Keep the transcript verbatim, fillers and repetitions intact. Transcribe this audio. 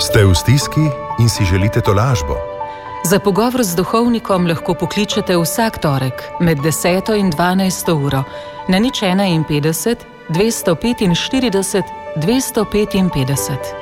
Ste v stiski in si želite tolažbo? Za pogovor z duhovnikom lahko pokličete vsak torek med deseto in dvanajsto uro na nič ena in petdeset, dvesto petinštirideset, dvesto petinpetdeset.